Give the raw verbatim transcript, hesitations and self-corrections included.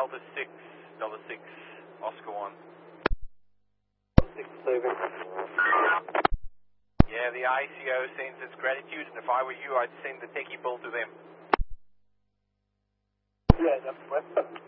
Delta six, Delta six, Oscar one. six leaving. Yeah, the I C O sends its gratitude, and if I were you, I'd send the techie bill to them. Yeah, that's right.